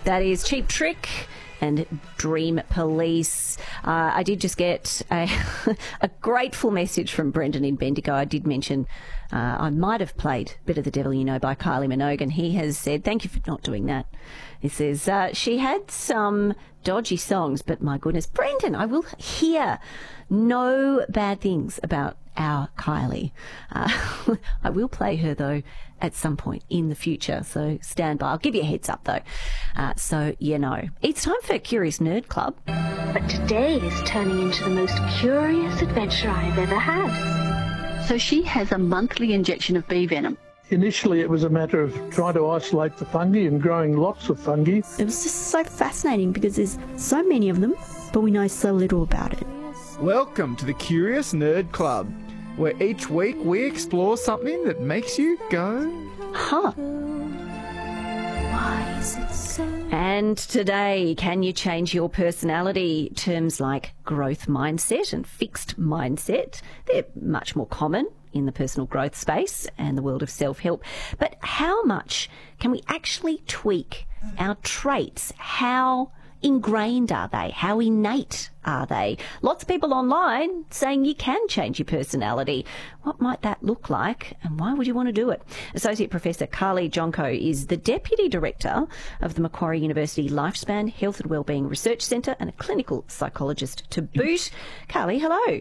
That is Cheap Trick and Dream Police. I did just get a grateful message from Brendan in Bendigo. I did mention I might have played Bit of the Devil You Know by Kylie Minogue, and he has said, thank you for not doing that. He says, she had some dodgy songs, but my goodness, Brendan, I will hear no bad things about our Kylie. I will play her, though, at some point in the future, so stand by. I'll give you a heads up, though, so you know. It's time for Curious Nerd Club. But today is turning into the most curious adventure I've ever had. So she has a monthly injection of bee venom. Initially, it was a matter of trying to isolate the fungi and growing lots of fungi. It was just so fascinating because there's so many of them, but we know so little about it. Welcome to the Curious Nerd Club, where each week we explore something that makes you go, huh? Why is it so? And today, can you change your personality? Terms like growth mindset and fixed mindset, they're much more common in the personal growth space and the world of self-help. But how much can we actually tweak our traits? How ingrained are they? How innate are they? Lots of people online saying you can change your personality. What might that look like, and why would you want to do it? Associate Professor Carly Jonko is the Deputy Director of the Macquarie University Lifespan Health and Wellbeing Research Centre and a clinical psychologist to boot. Carly, hello.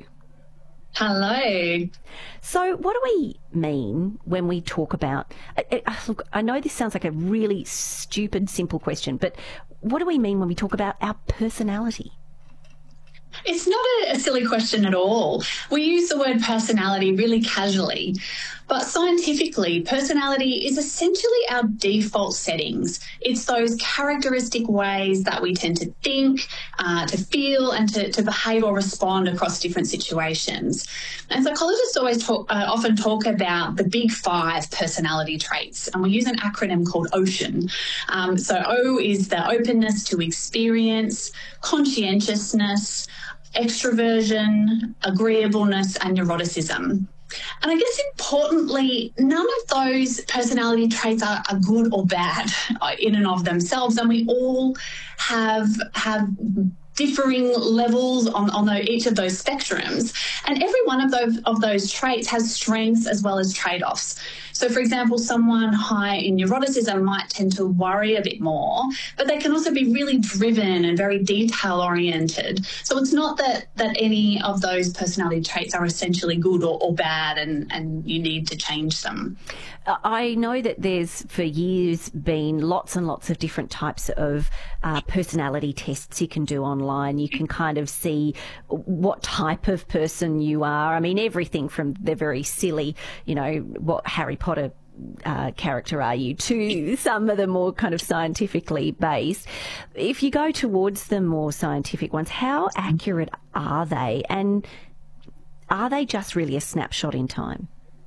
Hello. So what do we mean when we talk about... look, I know this sounds like a really stupid, simple question, but what do we mean when we talk about our personality? It's not a silly question at all. We use the word personality really casually, but scientifically, personality is essentially our default settings. It's those characteristic ways that we tend to think, to feel, and to behave or respond across different situations. And psychologists often talk about the big 5 personality traits, and we use an acronym called OCEAN. So O is the openness to experience, conscientiousness, extroversion, agreeableness, and neuroticism. And I guess importantly, none of those personality traits are good or bad in and of themselves, and we all have differing levels on each of those spectrums. And every one of those traits has strengths as well as trade-offs. So, for example, someone high in neuroticism might tend to worry a bit more, but they can also be really driven and very detail-oriented. So it's not that any of those personality traits are essentially good or bad and you need to change them. I know that there's for years been lots and lots of different types of personality tests you can do online. You can kind of see what type of person you are. I mean, everything from the very silly, what Harry Potter character are you, to some of the more kind of scientifically based. If you go towards the more scientific ones, how accurate are they? And are they just really a snapshot in time?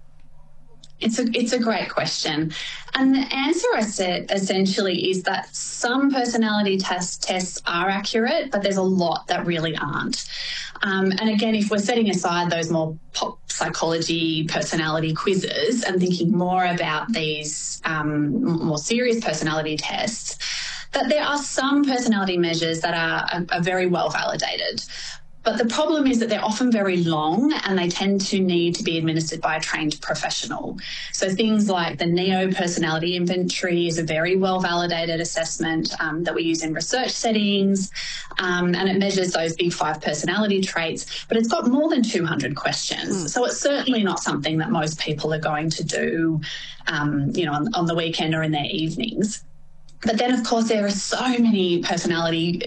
It's a great question. And the answer I said essentially is that some personality tests are accurate, but there's a lot that really aren't. And again, if we're setting aside those more pop psychology personality quizzes and thinking more about these more serious personality tests, that there are some personality measures that are very well validated. But the problem is that they're often very long and they tend to need to be administered by a trained professional. So things like the NEO Personality Inventory is a very well-validated assessment that we use in research settings, and it measures those big 5 personality traits, but it's got more than 200 questions. So it's certainly not something that most people are going to do, on the weekend or in their evenings. But then, of course, there are so many personality